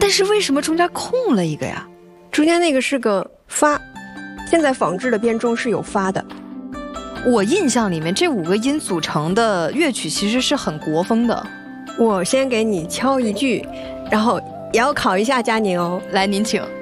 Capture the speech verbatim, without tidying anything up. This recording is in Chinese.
但是为什么中间空了一个呀？ 中间那个是个发，现在仿制的编钟是有发的。 我印象里面这五个音组成的乐曲其实是很国风的。 我先给你敲一句，然后也要考一下佳宁哦。 来，您请。